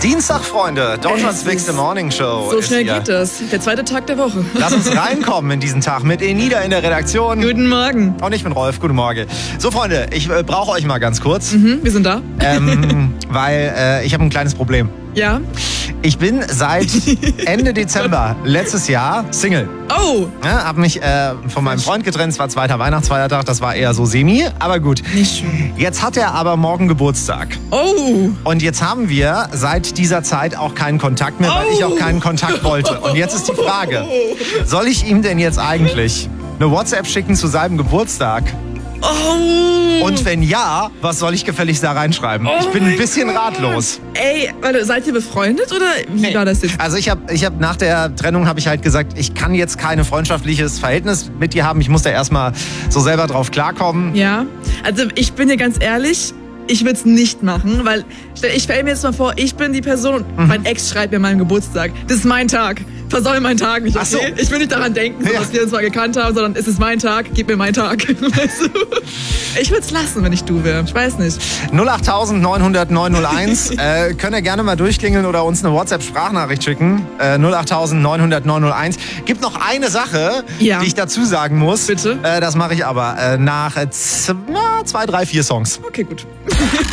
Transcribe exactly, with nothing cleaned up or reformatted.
Dienstag, Freunde. Deutschlands Big Morning Show. So ist schnell hier. geht das. Der zweite Tag der Woche. Lass uns reinkommen in diesen Tag mit Enida in der Redaktion. Guten Morgen. Und ich bin Rolf. Guten Morgen. So, Freunde, ich äh, brauche euch mal ganz kurz. Mhm, wir sind da. Ähm, weil äh, ich habe ein kleines Problem. Ja. Ich bin seit Ende Dezember letztes Jahr Single. Oh. Ja, hab mich äh, von meinem Freund getrennt. Es war zweiter Weihnachtsfeiertag. Das war eher so semi. Aber gut. Nicht schön. Jetzt hat er aber morgen Geburtstag. Oh. Und jetzt haben wir seit dieser Zeit auch keinen Kontakt mehr, weil Oh. ich auch keinen Kontakt wollte. Und jetzt ist die Frage, soll ich ihm denn jetzt eigentlich eine WhatsApp schicken zu seinem Geburtstag? Oh. Und wenn ja, was soll ich gefälligst da reinschreiben? Oh ich bin ein mein bisschen Gott. ratlos. Ey, warte, seid ihr befreundet oder wie Nee. war das jetzt? Also ich habe ich hab nach der Trennung habe ich halt gesagt, ich kann jetzt kein freundschaftliches Verhältnis mit dir haben. Ich muss da erstmal so selber drauf klarkommen. Ja, also ich bin dir ganz ehrlich, ich würde es nicht machen, weil stell- ich stelle mir jetzt mal vor, ich bin die Person und Mhm. mein Ex schreibt mir meinen Geburtstag. Das ist mein Tag. Versäum meinen Tag nicht, Ach so. okay? Ich will nicht daran denken, so, Ja. dass wir uns mal gekannt haben, sondern es ist mein Tag, gib mir meinen Tag. Weißt du? Ich würde es lassen, wenn ich du wäre. Ich weiß nicht. null acht neun null null neun null eins. äh, könnt ihr gerne mal durchklingeln oder uns eine WhatsApp-Sprachnachricht schicken. Äh, null acht neun null null neun null eins. Gibt noch eine Sache, Ja. die ich dazu sagen muss. Bitte? Äh, das mache ich aber äh, nach äh, z- na, zwei, drei, vier Songs. Okay, gut.